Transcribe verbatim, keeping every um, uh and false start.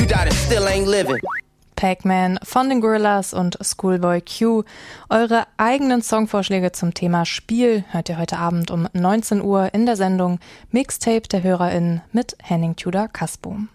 You died and still ain't living. Pac-Man von den Gorillaz und Schoolboy Q. Eure eigenen Songvorschläge zum Thema Spiel hört ihr heute Abend um neunzehn Uhr in der Sendung Mixtape der HörerInnen mit Henning Tudor-Kasbohm.